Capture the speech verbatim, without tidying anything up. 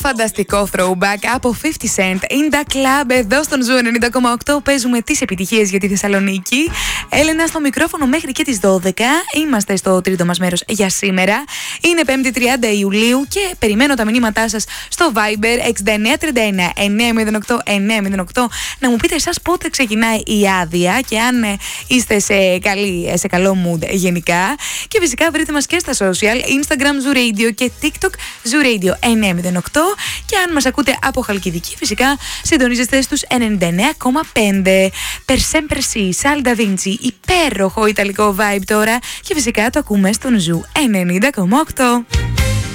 Φανταστικό throwback από fifty Cent in the club. Εδώ στον Ζου ενενήντα κόμμα οκτώ παίζουμε τις επιτυχίες για τη Θεσσαλονίκη. Έλενα στο μικρόφωνο μέχρι και τις δώδεκα. Είμαστε στο τρίτο μας μέρος για σήμερα. Είναι πέμπτη τριάντα Ιουλίου και περιμένω τα μηνύματά σας στο Viber εξήντα εννέα τριάντα ένα εννιακόσια οκτώ εννιακόσια οκτώ να μου πείτε εσάς πότε ξεκινάει η άδεια και αν είστε σε, καλή, σε καλό mood γενικά. Και φυσικά βρείτε μας και στα social, Instagram Zoo Radio και TikTok Zoo Radio εννιακόσια οκτώ. Και αν μας ακούτε από Χαλκιδική, φυσικά συντονίζεστε στους ενενήντα εννέα κόμμα πέντε. Per sempre sì, Sal Da Vinci, υπέροχο ιταλικό vibe τώρα. Και φυσικά το ακούμε στον Ζου ενενήντα κόμμα οκτώ.